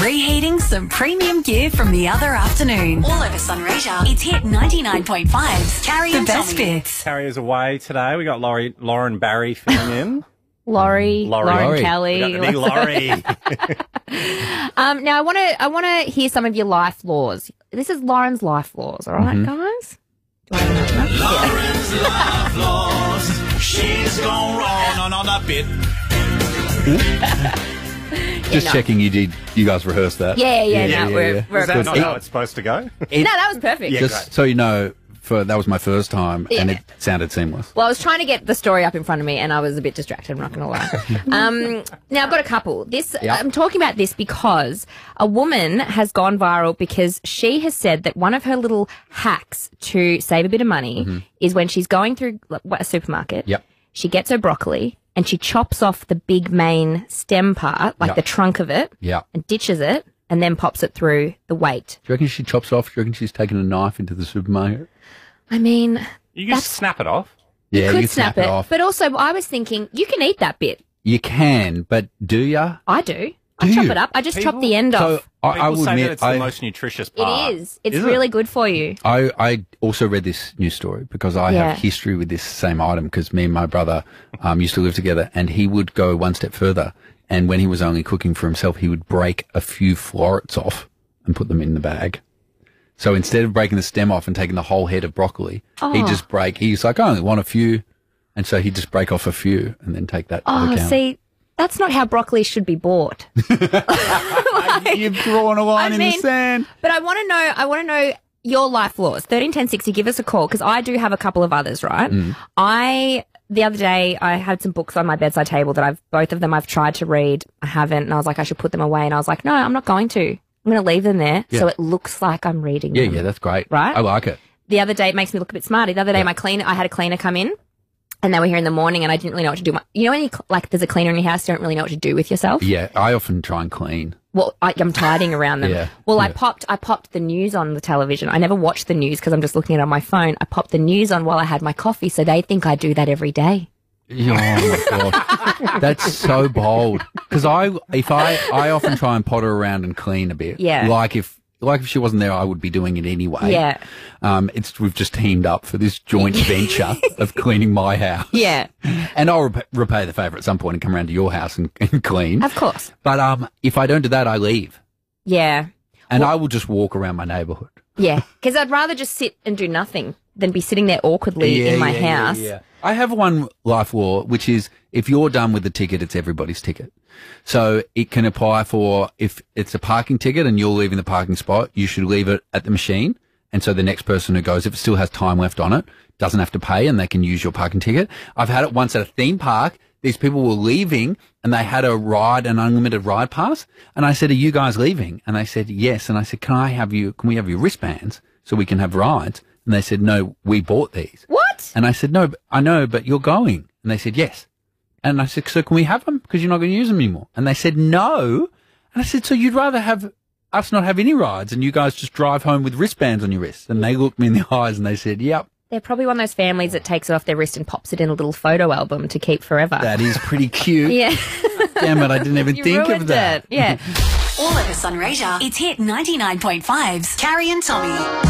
Reheating some premium gear from the other afternoon. All over Sunraysia, it's Hit 99.5's Carrie and Tommy. Bits. Carrie is away today. We got Lauren Barry filling in. Lauren Kelly. We got the big Laurie. Now I want to hear some of your life laws. This is Lauren's life laws, all right, guys? Lauren's life laws. She's gone wrong on a bit. Just checking you guys rehearsed that. Yeah. We're Is that good. not how it's supposed to go? No, that was perfect. Yeah, Just great. so you know, that was my first time, and it sounded seamless. Well, I was trying to get the story up in front of me, and I was a bit distracted, I'm not going to lie. Now, I've got a couple. I'm talking about this because a woman has gone viral because she has said that one of her little hacks to save a bit of money is when she's going through a supermarket, she gets her broccoli, and she chops off the big main stem part, like the trunk of it, and ditches it, and then pops it through the weight. Do you reckon she chops it off? Do you reckon she's taken a knife into the supermarket? I mean, You can just snap it off. Yeah, you could can snap it off. But also, I was thinking, you can eat that bit. You can, but do ya? I do. I chop it up. I just chop the end off. So I People will say admit, that it's the most nutritious part. It is. It's really good for you. I also read this news story because I have history with this same item because me and my brother used to live together, and he would go one step further. And when he was only cooking for himself, he would break a few florets off and put them in the bag. So instead of breaking the stem off and taking the whole head of broccoli, he's like, I only want a few. And so he'd just break off a few and then take that to the counter. See, that's not how broccoli should be bought. You've drawn a line in the sand. But I want to know your life laws. 131060, give us a call because I do have a couple of others, right? The other day I had some books on my bedside table that both of them I've tried to read. I haven't, and I was like, I should put them away. And I was like, no, I'm not going to. I'm going to leave them there so it looks like I'm reading them. Yeah, that's great. Right? I like it. The other day, it makes me look a bit smarty. The other day, I had a cleaner come in, and they were here in the morning, and I didn't really know what to do. You know when there's a cleaner in your house, you don't really know what to do with yourself? Yeah, I often try and clean. Well, I'm tidying around them. Yeah. Well, I popped the news on the television. I never watch the news because I'm just looking at it on my phone. I popped the news on while I had my coffee, so they think I do that every day. Oh my God. That's so bold. Because I often try and potter around and clean a bit. Yeah. Like if she wasn't there, I would be doing it anyway. Yeah. We've just teamed up for this joint venture of cleaning my house. Yeah. And I'll repay the favour at some point and come around to your house and clean. Of course. But if I don't do that, I leave. Yeah. And I will just walk around my neighbourhood. Yeah. Because I'd rather just sit and do nothing than be sitting there awkwardly in my house. Yeah. I have one life law, which is if you're done with the ticket, it's everybody's ticket. So it can apply for if it's a parking ticket and you're leaving the parking spot, you should leave it at the machine. And so the next person who goes, if it still has time left on it, doesn't have to pay and they can use your parking ticket. I've had it once at a theme park. These people were leaving and they had an unlimited ride pass. And I said, are you guys leaving? And they said, yes. And I said, can we have your wristbands so we can have rides? And they said, no, we bought these. What? And I said, no, I know, but you're going. And they said, yes. And I said, so can we have them? Because you're not going to use them anymore. And they said, no. And I said, so you'd rather have us not have any rides and you guys just drive home with wristbands on your wrists? And they looked me in the eyes and they said, yep. They're probably one of those families that takes it off their wrist and pops it in a little photo album to keep forever. That is pretty cute. Yeah. Damn it, I didn't even think of that. Yeah. All over Sunraysia, it's Hit 99.5's Carrie and Tommy.